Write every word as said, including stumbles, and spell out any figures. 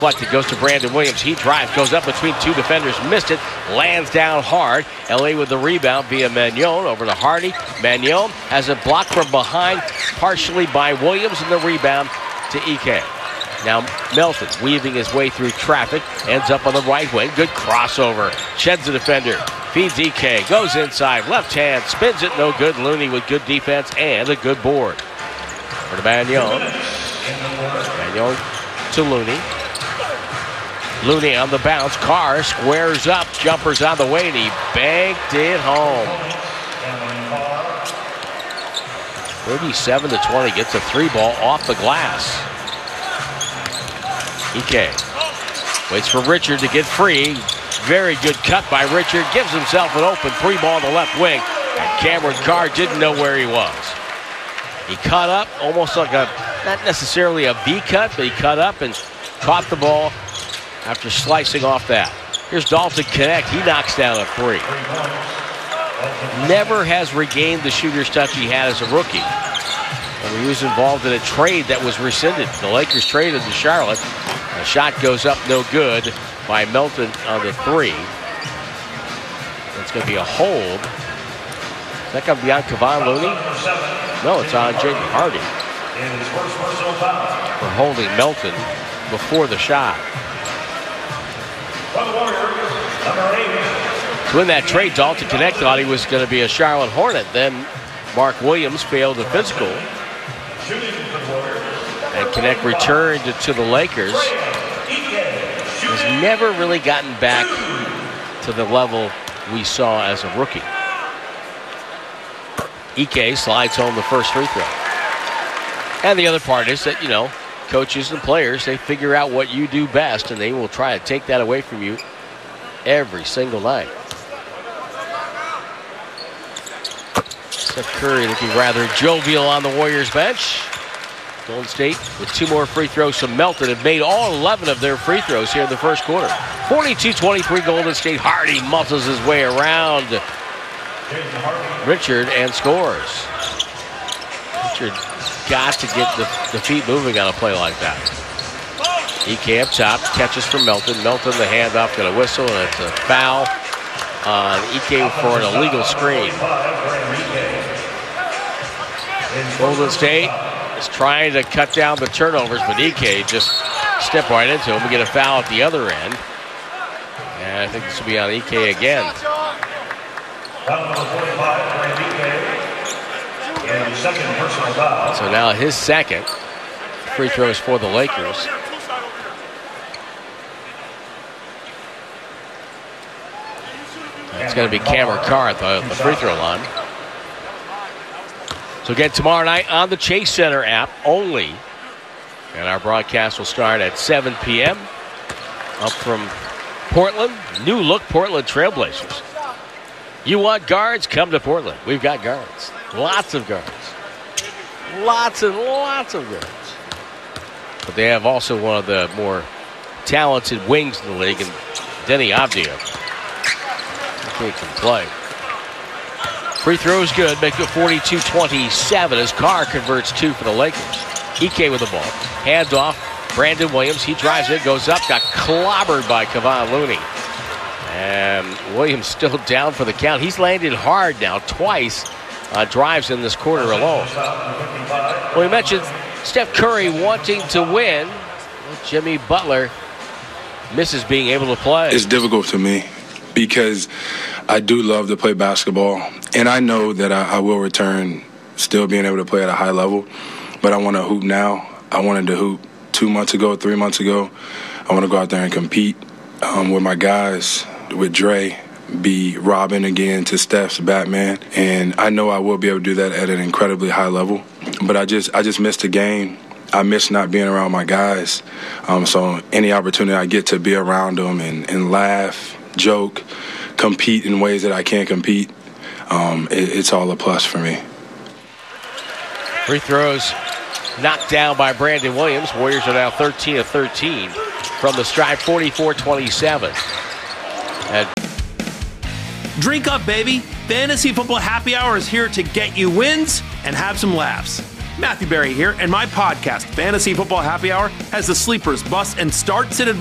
It goes to Brandon Williams. He drives, goes up between two defenders, missed it, lands down hard. L A with the rebound via Magnon over to Hardy. Magnon has a block from behind, partially by Williams, and the rebound to E K. Now Melton weaving his way through traffic, ends up on the right wing. Good crossover, sheds the defender, feeds E K, goes inside, left hand, spins it, no good. Looney with good defense and a good board. For the Magnon. Magnon to Looney. Looney on the bounce. Carr squares up. Jumpers on the way, and he banked it home. thirty-seven to twenty. Gets a three ball off the glass. E K waits for Richard to get free. Very good cut by Richard. Gives himself an open three ball on the left wing. And Cameron Carr didn't know where he was. He cut up almost like a, not necessarily a V cut, but he cut up and caught the ball after slicing off that. Here's Dalton Connect. He knocks down a three. Never has regained the shooter's touch he had as a rookie. And he was involved in a trade that was rescinded. The Lakers traded to Charlotte. The shot goes up no good by Melton on the three. It's going to be a hold. Is that going to be on Kevon Looney? No, it's on Jaden Hardy. For holding Melton before the shot. So in that trade, Dalton Connect thought he was going to be a Charlotte Hornet. Then Mark Williams failed the physical. And Connect returned to the Lakers. Has never really gotten back to the level we saw as a rookie. E K slides home the first free throw. And the other part is that, you know, coaches and players, they figure out what you do best, and they will try to take that away from you every single night. Steph Curry looking rather jovial on the Warriors bench. Golden State with two more free throws from Melton have made all eleven of their free throws here in the first quarter. forty-two twenty-three Golden State. Hardy muscles his way around Richard and scores. Richard got to get the, the feet moving on a play like that. E K up top, catches from Melton. Melton, the handoff, got a whistle, and it's a foul on E K for an illegal screen. Golden State is trying to cut down the turnovers, but E K just stepped right into him and get a foul at the other end. And I think this will be on E K again. So now his second free throws for the Lakers. It's going to be Cameron Carr at the, the free throw line. So again, tomorrow night on the Chase Center app only. And our broadcast will start at seven p m Up from Portland, new look Portland Trailblazers. You want guards? Come to Portland. We've got guards. Lots of guards. Lots and lots of guards. But they have also one of the more talented wings in the league, and Denny Avdia. He can play. Free throw is good. Make it forty-two twenty-seven as Carr converts two for the Lakers. E K with the ball. Hand off. Brandon Williams. He drives it, goes up, got clobbered by Kevon Looney. And Williams still down for the count. He's landed hard now twice on drives in this quarter alone. Well, we mentioned Steph Curry wanting to win. Jimmy Butler misses being able to play. It's difficult to me because I do love to play basketball. And I know that I, I will return still being able to play at a high level. But I want to hoop now. I wanted to hoop two months ago, three months ago. I want to go out there and compete um, with my guys, with Dre, be Robin again to Steph's Batman. And I know I will be able to do that at an incredibly high level. But I just I just missed the game. I miss not being around my guys. Um, so any opportunity I get to be around them and, and laugh, joke, compete in ways that I can't compete, um, it, it's all a plus for me. Free throws knocked down by Brandon Williams. Warriors are now thirteen of thirteen from the stripe, forty-four twenty-seven. And Drink up, baby. Fantasy Football Happy Hour is here to get you wins and have some laughs. Matthew Berry here, and my podcast, Fantasy Football Happy Hour, has the sleepers, busts, and starts and